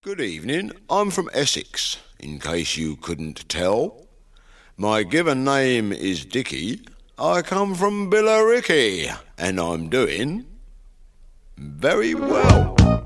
Good evening, I'm from Essex, in case you couldn't tell. My given name is Dicky, I come from Billericay, and I'm doing very well.